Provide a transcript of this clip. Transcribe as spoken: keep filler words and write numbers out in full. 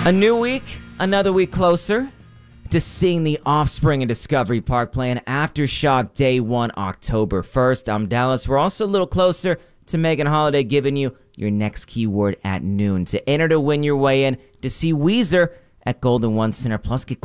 A new week, another week closer to seeing The Offspring in Discovery Park playing Aftershock Day one, October first. I'm Dallas. We're also a little closer to Megan Holiday giving you your next keyword at noon to enter to win your way in to see Weezer at Golden One Center. Plus, get